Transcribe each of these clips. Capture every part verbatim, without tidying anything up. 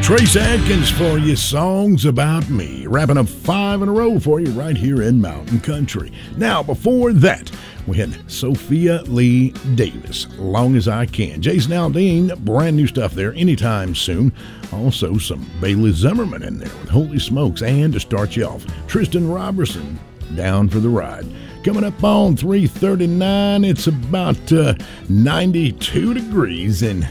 Trace Adkins for you, Songs About Me. Wrapping up five in a row for you right here in Mountain Country. Now, before that, we had Sophia Lee Davis, Long As I Can. Jason Aldean, brand new stuff there anytime soon. Also, some Bailey Zimmerman in there with Holy Smokes. And to start you off, Tristan Robertson, Down for the Ride. Coming up on three thirty-nine, it's about uh, ninety-two degrees and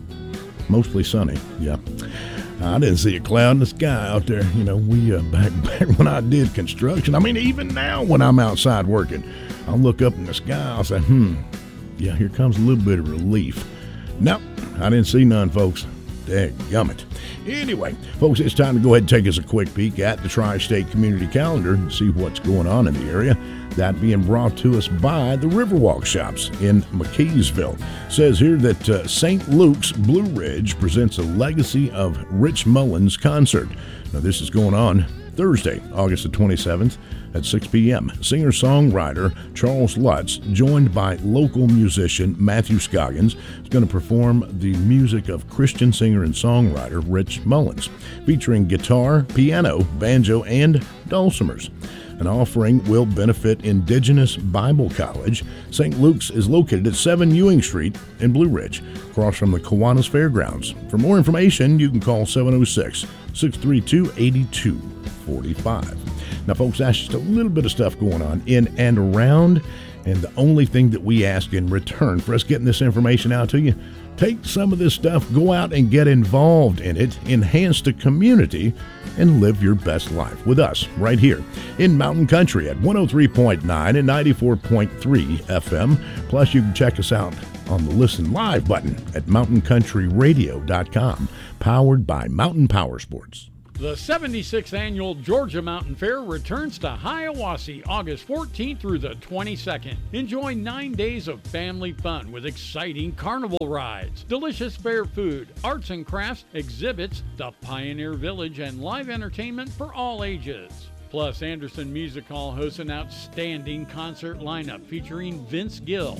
mostly sunny, yeah. I didn't see a cloud in the sky out there. You know, we uh, back back when I did construction. I mean, even now when I'm outside working, I'll look up in the sky. I'll say, hmm, yeah, here comes a little bit of relief. Nope, I didn't see none, folks. Dadgummit. Anyway, folks, it's time to go ahead and take us a quick peek at the Tri-State Community Calendar and see what's going on in the area. That being brought to us by the Riverwalk Shops in McKeesville. Says here that uh, Saint Luke's Blue Ridge presents a Legacy of Rich Mullins concert. Now, this is going on Thursday, August the twenty-seventh at six p.m. Singer-songwriter Charles Lutz, joined by local musician Matthew Scoggins, is going to perform the music of Christian singer and songwriter Rich Mullins, featuring guitar, piano, banjo, and dulcimers. An offering will benefit Indigenous Bible College. Saint Luke's is located at seven Ewing Street in Blue Ridge, across from the Kiwanis Fairgrounds. For more information, you can call seven oh six, six three two, eight two four five. Now, folks, that's just a little bit of stuff going on in and around, and the only thing that we ask in return for us getting this information out to you, take some of this stuff, go out and get involved in it, enhance the community, and live your best life with us right here in Mountain Country at one oh three point nine and ninety-four point three F M. Plus, you can check us out on the Listen Live button at mountain country radio dot com, powered by Mountain Power Sports. The seventy-sixth Annual Georgia Mountain Fair returns to Hiawassee August fourteenth through the twenty-second. Enjoy nine days of family fun with exciting carnival rides, delicious fair food, arts and crafts, exhibits, the Pioneer Village, and live entertainment for all ages. Plus, Anderson Music Hall hosts an outstanding concert lineup featuring Vince Gill,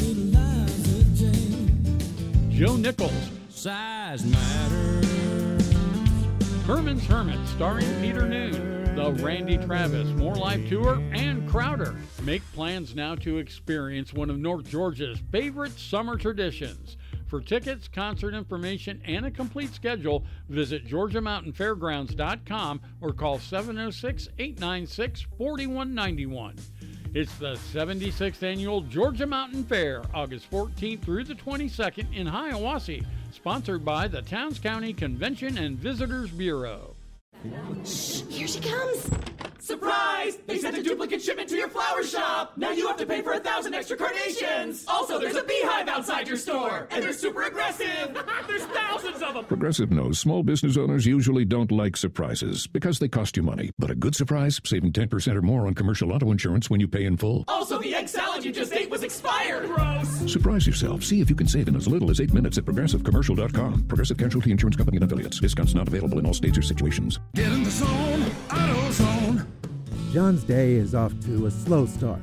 Joe Nichols, Size Matters, Herman's Hermit starring Peter Noon, the Randy Travis More Life Tour, and Crowder. Make plans now to experience one of North Georgia's favorite summer traditions. For tickets, concert information, and a complete schedule, visit georgia mountain fairgrounds dot com or call seven oh six, eight nine six, four one nine one. It's the seventy-sixth Annual Georgia Mountain Fair, August fourteenth through the twenty-second in Hiawassee. Sponsored by the Towns County Convention and Visitors Bureau. Shh, here she comes. Surprise! They sent a duplicate shipment to your flower shop! Now you have to pay for a thousand extra carnations! Also, there's a beehive outside your store! And they're super aggressive! There's thousands of them! Progressive knows small business owners usually don't like surprises because they cost you money. But a good surprise, saving ten percent or more on commercial auto insurance when you pay in full. Also, the egg salad you just ate was expired! Gross! Surprise yourself. See if you can save in as little as eight minutes at progressive commercial dot com. Progressive Casualty Insurance Company and Affiliates. Discounts not available in all states or situations. Get in the zone, AutoZone. John's day is off to a slow start.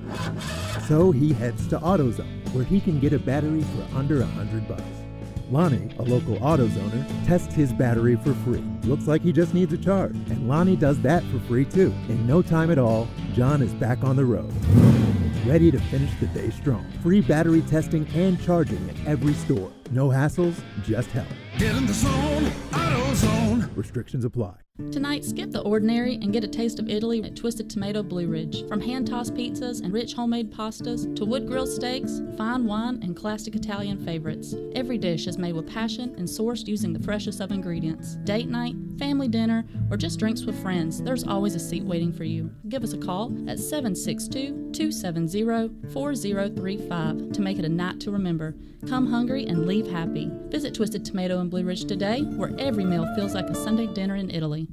So he heads to AutoZone, where he can get a battery for under a hundred bucks. Lonnie, a local AutoZoner, tests his battery for free. Looks like he just needs a charge, and Lonnie does that for free too. In no time at all, John is back on the road, ready to finish the day strong. Free battery testing and charging at every store. No hassles, just help. Get in the zone, AutoZone. Restrictions apply. Tonight, skip the ordinary and get a taste of Italy at Twisted Tomato Blue Ridge. From hand-tossed pizzas and rich homemade pastas to wood-grilled steaks, fine wine, and classic Italian favorites, every dish is made with passion and sourced using the freshest of ingredients. Date night, family dinner, or just drinks with friends, there's always a seat waiting for you. Give us a call at seven six two, two seven zero, four zero three five to make it a night to remember. Come hungry and leave happy. Visit Twisted Tomato in Blue Ridge today, where every meal feels like a Sunday dinner in Italy.